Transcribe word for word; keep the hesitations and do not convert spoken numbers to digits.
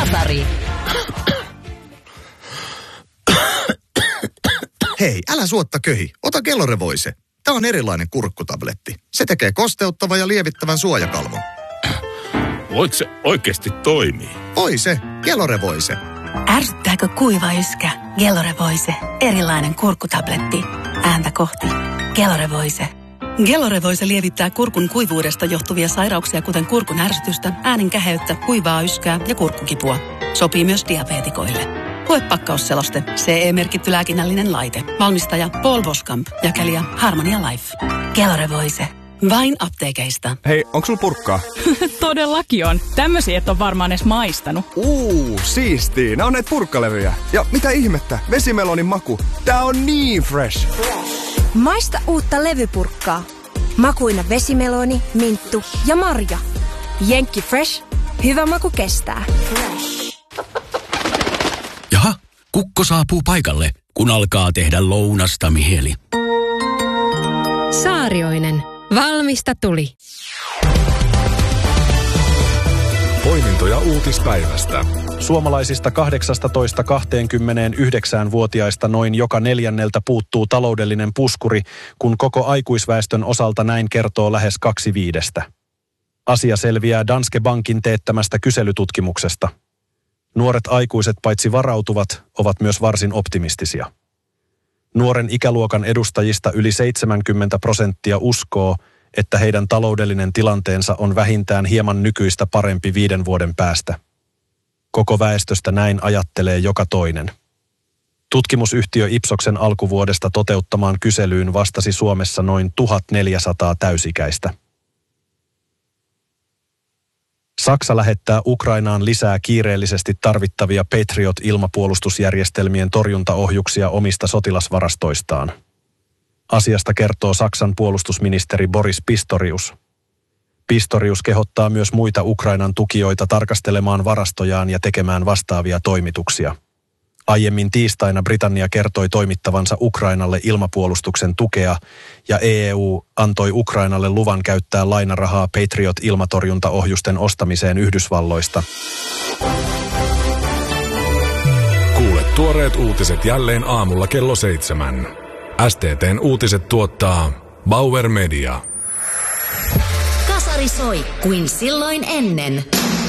Kasari. Hei, älä suotta köhi. Ota Gelore-Voice. Tämä on erilainen kurkkutabletti. Se tekee kosteuttavan ja lievittävän suojakalvon. Voiko se oikeasti toimii? Voi se. Gelore-Voice. Ärsyttääkö kuiva yskä? Gelore-Voice. Erilainen kurkkutabletti. Ääntä kohti. Gelore-Voice. Gelore-Voice lievittää kurkun kuivuudesta johtuvia sairauksia, kuten kurkun ärsytystä, äänen käheyttä, kuivaa yskää ja kurkkukipua. Sopii myös diabeetikoille. Lue pakkausseloste. C E-merkitty lääkinnällinen laite. Valmistaja Paul Boskamp. Jakelija Harmonia Life. Gelore-Voice. Vain apteekeista. Hei, onko sulla purkkaa? Todellakin on. Tämmösiä et ole varmaan edes maistanut. Uuu, siistii. Nää on näitä purkkalevyjä. Ja mitä ihmettä? Vesimelonin maku. Tää on niin fresh. Maista uutta levypurkkaa. Makuina vesimeloni, minttu ja marja. Jenkki Fresh. Hyvä maku kestää. Jaha, kukko saapuu paikalle, kun alkaa tehdä lounasta mieli. Saarioinen. Valmista tuli. Poimintoja uutispäivästä. Suomalaisista kahdeksastatoista kaksikymmentäyhdeksän-vuotiaista noin joka neljänneltä puuttuu taloudellinen puskuri, kun koko aikuisväestön osalta näin kertoo lähes kaksi viidestä. Asia selviää Danske Bankin teettämästä kyselytutkimuksesta. Nuoret aikuiset paitsi varautuvat, ovat myös varsin optimistisia. Nuoren ikäluokan edustajista yli seitsemänkymmentä prosenttia uskoo, että heidän taloudellinen tilanteensa on vähintään hieman nykyistä parempi viiden vuoden päästä. Koko väestöstä näin ajattelee joka toinen. Tutkimusyhtiö Ipsoksen alkuvuodesta toteuttamaan kyselyyn vastasi Suomessa noin tuhatneljäsataa täysikäistä. Saksa lähettää Ukrainaan lisää kiireellisesti tarvittavia Patriot-ilmapuolustusjärjestelmien torjuntaohjuksia omista sotilasvarastoistaan. Asiasta kertoo Saksan puolustusministeri Boris Pistorius. Pistorius kehottaa myös muita Ukrainan tukijoita tarkastelemaan varastojaan ja tekemään vastaavia toimituksia. Aiemmin tiistaina Britannia kertoi toimittavansa Ukrainalle ilmapuolustuksen tukea ja E U antoi Ukrainalle luvan käyttää lainarahaa Patriot-ilmatorjuntaohjusten ostamiseen Yhdysvalloista. Kuule tuoreet uutiset jälleen aamulla kello seitsemän. S T T:n uutiset tuottaa Bauer Media. Kasari soi kuin silloin ennen.